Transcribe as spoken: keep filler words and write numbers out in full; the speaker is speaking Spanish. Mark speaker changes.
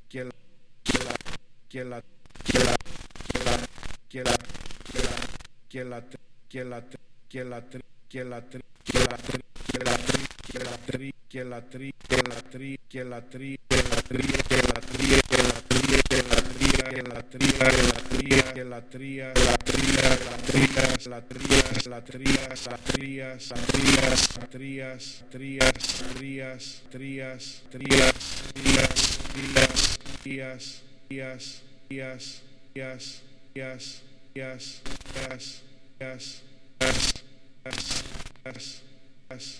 Speaker 1: que la que la que la que la que la que la que la que la que la que la que la tri que la tri que la tri que la tri que la tri que la tri que la tri que la tri que la tri que la tri que la tri la tría la trías la trías la trías la trías la trías trías trías trías trías trías trías trías trías trías trías trías trías trías trías trías trías